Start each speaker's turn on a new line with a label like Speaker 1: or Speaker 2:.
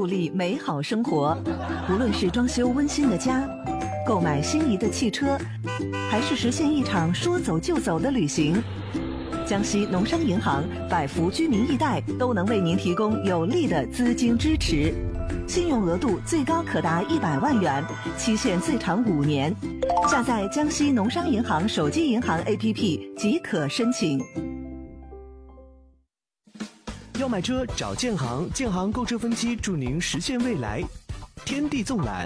Speaker 1: 力美好生活。无论是装修温馨的家，购买心仪的汽车，还是实现一场说走就走的旅行，江西农商银行百福居民易贷都能为您提供有力的资金支持，信用额度最高可达100万元，期限最长5年。下载江西农商银行手机银行 APP 即可申请。
Speaker 2: 要买车找建行，建行购车分期，助您实现未来。天地纵览